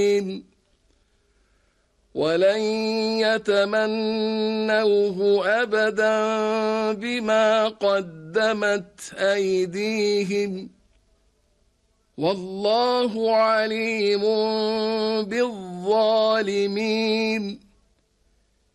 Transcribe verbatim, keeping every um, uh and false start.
ولن يتمنوه أبدا بما قدمت أيديهم والله عليم بالظالمين.